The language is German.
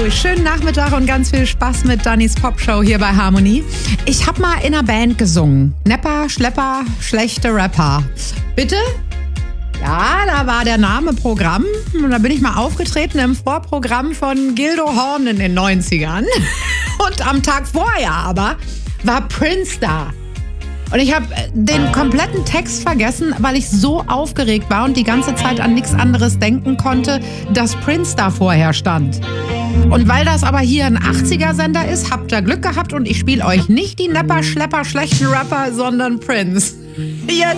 schönen Nachmittag und ganz viel Spaß mit Dannys Popshow hier bei Harmonie. Ich habe mal in einer Band gesungen. Nepper, Schlepper, schlechte Rapper. Bitte? Ja, da war der Name Programm. Und da bin ich mal aufgetreten im Vorprogramm von Gildo Horn in den 90ern. Und am Tag vorher aber war Prince da. Und ich habe den kompletten Text vergessen, weil ich so aufgeregt war und die ganze Zeit an nichts anderes denken konnte, dass Prince da vorher stand. Und weil das aber hier ein 80er-Sender ist, habt ihr Glück gehabt und ich spiele euch nicht die Nepper, Schlepper, schlechten Rapper, sondern Prince. Jetzt